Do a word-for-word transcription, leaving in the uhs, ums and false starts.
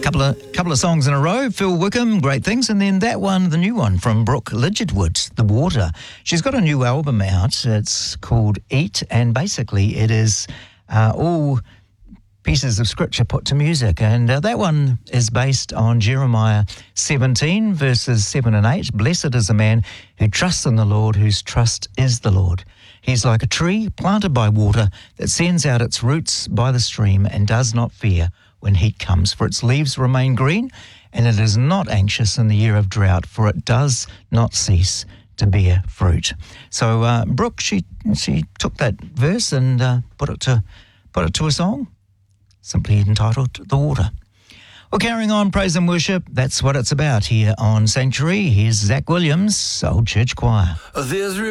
Couple of couple of songs in a row. Phil Wickham, Great Things, and then that one, the new one from Brooke Lidgerwood, The Water. She's got a new album out. It's called Eat, and basically it is uh, all pieces of scripture put to music. And uh, that one is based on Jeremiah seventeen, verses seven and eight. Blessed is the man who trusts in the Lord, whose trust is the Lord. He's like a tree planted by water that sends out its roots by the stream and does not fear when heat comes, for its leaves remain green, and it is not anxious in the year of drought, for it does not cease to bear fruit. So uh, Brooke, she she took that verse and uh, put it to put it to a song, simply entitled "The Water." Well, carrying on, praise and worship. That's what it's about here on Sanctuary. Here's Zach Williams, Old Church Choir. There's